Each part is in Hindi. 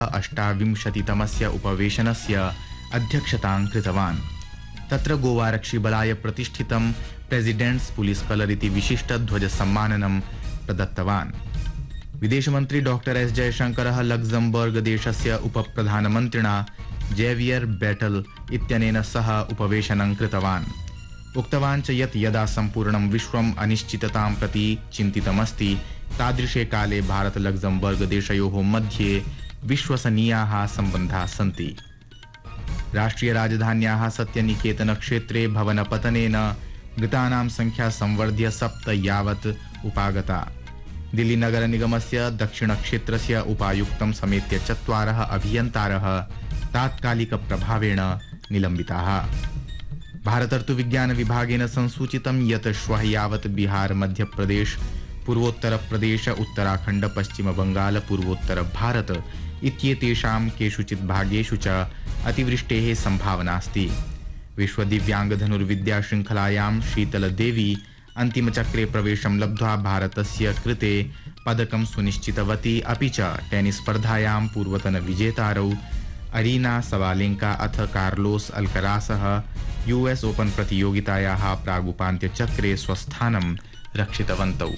अष्टाविंशतितमस्य उपवेशनस्य अध्यक्षतां कृतवान्। तत्र गोवारक्षिबलाय प्रतिष्ठितं प्रेसिडेंट्स पुलिस कलर इति विशिष्टध्वजसम्माननं प्रदत्तवान्। विदेशमन्त्री डॉक्टर एस जयशंकरः लक्ज़मबर्ग देशस्य उपप्रधानमन्त्रिणा जेवियर बेटल इत्यनेन सह उपवेशनं कृतवान्। उक्तवान् च यत् यदा सम्पूर्णं विश्वम् अनिश्चिततां प्रति चिन्तितमस्ति तादृशे काले भारत लक्ज़मबर्ग देशयोः मध्ये विश्वसनीयाः सम्बन्धाः सन्ति। राष्ट्रिय राजधान्याः सत्यनिकेतन क्षेत्रे भवनपतनेन मृतानां संख्या संवर्ध्य 7 यावत् उपागता। दिल्ली नगर निगमस्य दक्षिणक्षेत्रस्य उपायुक्तं समेत्य 4 अभियन्तारः तात्कालिकप्रभावेण निलम्बिताः। भारतर्तुविज्ञान विभागेन संसूचितं यत् श्वः यावत् बिहार, मध्यप्रदेश, पूर्वोत्तरप्रदेश, उत्तराखण्ड, पश्चिमबंगाल, पूर्वोत्तर भारत इत्येतेषां केषुचित् भागेषु च अतिवृष्टेः सम्भावनास्ति। विश्व दिव्यांग धनुर्विद्या श्रृंखलायां शीतलदेवी अन्तिमचक्रे प्रवेशं लब्ध्वा भारतस्य कृते पदकं सुनिश्चितवती। अपि च टेनिस स्पर्धायां पूर्वतन विजेतारौ अरीना सबालेंका अथ कार्लोस अल्करासः यूएस ओपन प्रतियोगितायाः प्रागुपान्त्यचक्रे स्वस्थानं रक्षितवन्तौ।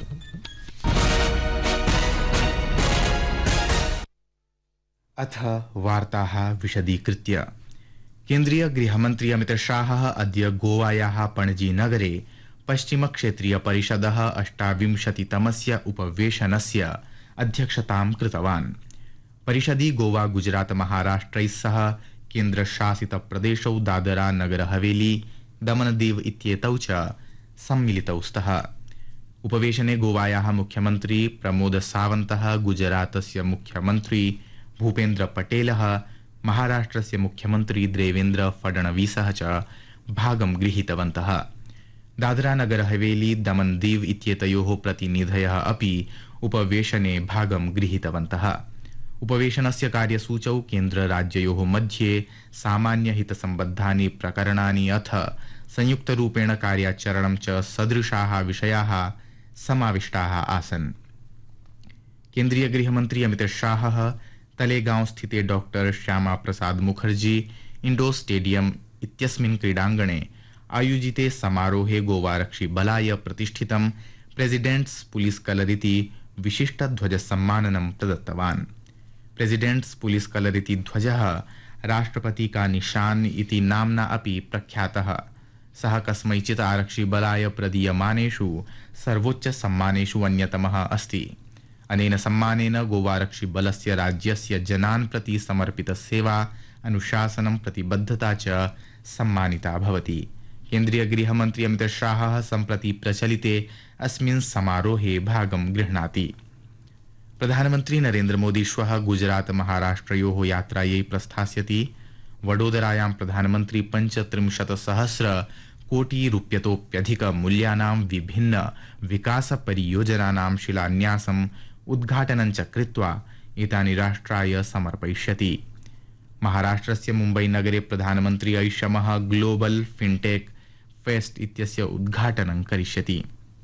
अथ वार्ताः विशदीकृत्य। केन्द्रीय गृहमन्त्री अमितशाहः अद्य गोवायाः पणजी नगरे पश्चिमक्षेत्रीय परिषदः 28तमस्य उपवेशनस्य अध्यक्षतां कृतवान्। परिषदि गोवा, गुजरात, महाराष्ट्रैः सह केन्द्रशासितप्रदेशौ दादरा, नगर हवेली, दमन दीव इत्येतौ च सम्मिलितौ स्तः। उपवेशने गोवायाः मुख्यमन्त्री प्रमोद सावन्तः, गुजरातस्य मुख्यमन्त्री भूपेन्द्र पटेलः, महाराष्ट्रस्य मुख्यमन्त्री देवेन्द्र फडणवीसः च भागं गृहीतवन्तः। दादरा, नगर हवेली, दमन दीव इत्येतयोः प्रतिनिधयः अपि उपवेशने भागं गृहीतवन्तः। उपवेशनस्य कार्यसूचौ केन्द्रराज्ययोः मध्ये सामान्यहितसम्बद्धानि प्रकरणानि अथ संयुक्तरूपेण कार्याचरणं च सदृशाः विषयाः समाविष्टाः आसन्। केन्द्रीय गृहमन्त्री अमितशाहः तलेगांव स्थिते doctor Shyama Prasad Mukherjee indoor stadium इत्यस्मिन् क्रीडाङ्गणे आयोजिते समारोहे गोवारक्षिबलाय प्रतिष्ठितं प्रेसिडेंट्स पुलिस कलर इति विशिष्टध्वजसम्माननं प्रदत्तवान्। प्रेसिडेंट्स पुलिस कलर इति ध्वजः राष्ट्रपति का निशान इति नाम्ना अपि प्रख्यातः। सः कस्मैचित् आरक्षिबलाय प्रदीयमानेषु सर्वोच्चसम्मानेषु अन्यतमः अस्ति। अनेन सम्मानेन गोवारक्षिबलस्य राज्यस्य जनान् प्रति समर्पितसेवा, अनुशासनं, प्रतिबद्धता च सम्मानिता भवति। केन्द्रीय गृहमन्त्री अमितशाहः सम्प्रति प्रचलिते अस्मिन् समारोहे भागं गृह्णाति। प्रधानमन्त्री नरेन्द्र मोदी श्वः गुजरात, महाराष्ट्रयोः यात्रायै प्रस्थास्यति। वडोदरायां प्रधानमन्त्री 35,000 कोटि रूप्यतोप्यधिक मूल्यानां विभिन्न विकासपरियोजनानां शिलान्यासं, उद्घाटनं च कृत्वा एतानि राष्ट्राय समर्पयिष्यति। महाराष्ट्रस्य मुम्बई नगरे प्रधानमन्त्री ऐषमः ग्लोबल फिनटेक फेस्ट इत्यस्य उद्घाटनं करिष्यति।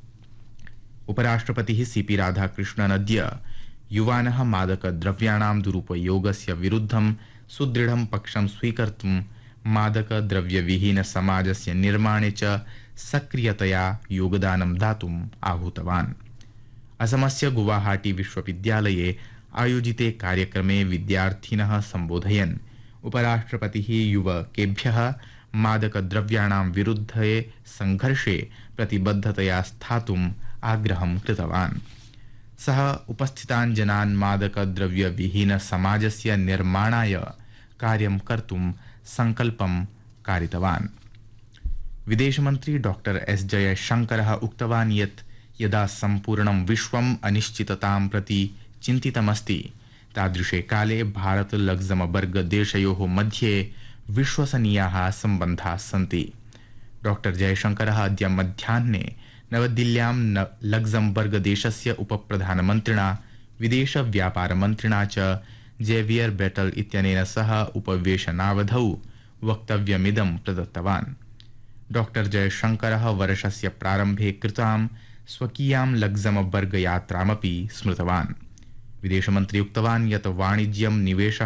उपराष्ट्रपतिः सीपी राधाकृष्णन् अद्य युवानः मादकद्रव्याणां दुरुपयोगस्य विरुद्धं सुदृढं पक्षं स्वीकर्तुं मादकद्रव्यविहीन समाजस्य निर्माणे च सक्रियतया योगदानं दातुम् आहूतवान्। असमस्य गुवाहाटी विश्वविद्यालये आयोजिते कार्यक्रमे विद्यार्थिनः सम्बोधयन् उपराष्ट्रपतिः युवकेभ्यः मादकद्रव्याणां विरुद्धे संघर्षे प्रतिबद्धतया स्थातुम् आग्रहं कृतवान्। सः उपस्थितान् जनान् मादकद्रव्यविहीन समाजस्य निर्माणाय कार्यं कर्तुं संकल्पं कारितवान्। विदेशमन्त्री डॉक्टर एस जयशंकरः उक्तवान् यत् यदा सम्पूर्णं विश्वम् अनिश्चिततां प्रति चिन्तितमस्ति तादृशे काले भारत लक्ज़मबर्ग देशयोः मध्ये विश्वसनीयाः सम्बन्धाः सन्ति। डॉक्टर जयशंकरः अद्य मध्याह्ने नवदिल्ल्यां लक्ज़मबर्ग देशस्य उपप्रधानमन्त्रिणा विदेशव्यापारमन्त्रिणा च जेवियर बेटल इत्यनेन सह उपवेशनावधौ वक्तव्यमिदं प्रदत्तवान्। डॉक्टर जयशंकरः वर्षस्य प्रारम्भे कृतां स्वकीयां लक्ज़मबर्ग यात्रामपि स्मृतवान्। विदेशमन्त्री उक्तवान् यत् वाणिज्यं, निवेशः